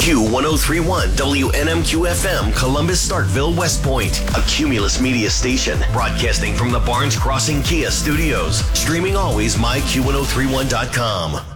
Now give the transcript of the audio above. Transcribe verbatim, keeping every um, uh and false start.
Q one oh three point one W N M Q F M, Columbus, Starkville, West Point. A Cumulus Media station broadcasting from the Barnes Crossing Kia studios. Streaming always, my Q ten thirty-one dot com.